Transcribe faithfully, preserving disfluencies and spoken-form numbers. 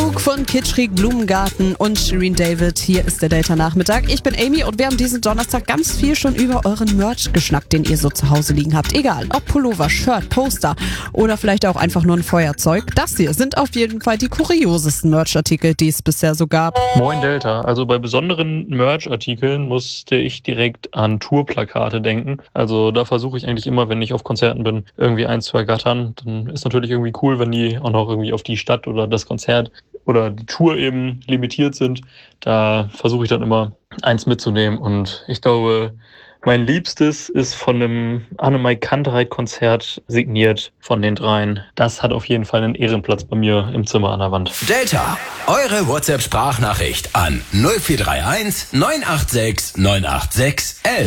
Umzug von Kitschkrieg, Blumengarten und Shirin David. Hier ist der Delta-Nachmittag. Ich bin Amy und wir haben diesen Donnerstag ganz viel schon über euren Merch geschnackt, den ihr so zu Hause liegen habt. Egal, ob Pullover, Shirt, Poster oder vielleicht auch einfach nur ein Feuerzeug. Das hier sind auf jeden Fall die kuriosesten Merch-Artikel, die es bisher so gab. Moin Delta, also bei besonderen Merch-Artikeln musste ich direkt an Tourplakate denken. Also da versuche ich eigentlich immer, wenn ich auf Konzerten bin, irgendwie eins zu ergattern. Dann ist natürlich irgendwie cool, wenn die auch noch irgendwie auf die Stadt oder das Konzert oder die Tour eben limitiert sind. Da versuche ich dann immer eins mitzunehmen und ich glaube, mein Liebstes ist von einem Annemarie Kantereit-Konzert signiert von den dreien. Das hat auf jeden Fall einen Ehrenplatz bei mir im Zimmer an der Wand. Delta, eure WhatsApp-Sprachnachricht an null vier drei eins neun acht sechs neun acht sechs elf.